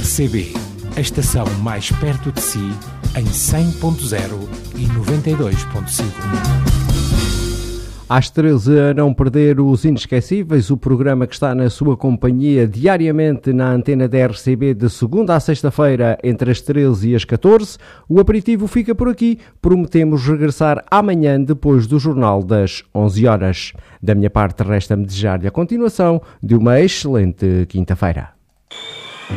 RCB, a estação mais perto de si, em 100.0 e 92.5. Às 13, a não perder os Inesquecíveis, o programa que está na sua companhia diariamente na antena da RCB de segunda à sexta-feira, entre as 13 e as 14. O aperitivo fica por aqui. Prometemos regressar amanhã depois do jornal das 11 horas. Da minha parte, resta-me desejar-lhe a continuação de uma excelente quinta-feira.